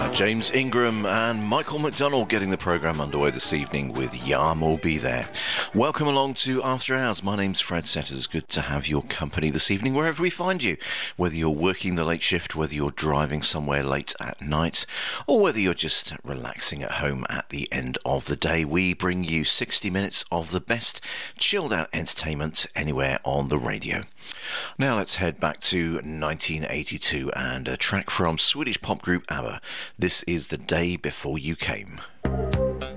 James Ingram and Michael McDonald getting the programme underway this evening with Yarm Will Be There. Welcome along to After Hours. My name's Fred Setters. Good to have your company this evening wherever we find you. Whether you're working the late shift, whether you're driving somewhere late at night, or whether you're just relaxing at home at the end of the day, we bring you 60 minutes of the best chilled out entertainment anywhere on the radio. Now let's head back to 1982 and a track from Swedish pop group ABBA. This is The Day Before You Came.